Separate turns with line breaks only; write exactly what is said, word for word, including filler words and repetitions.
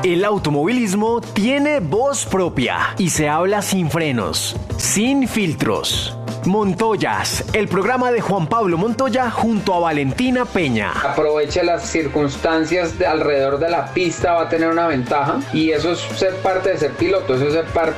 El automovilismo tiene voz propia y se habla sin frenos, sin filtros. Montoyas, el programa de Juan Pablo Montoya junto a Valentina Peña.
Aproveche las circunstancias de alrededor de la pista, va a tener una ventaja y eso es ser parte de ser piloto, eso es ser parte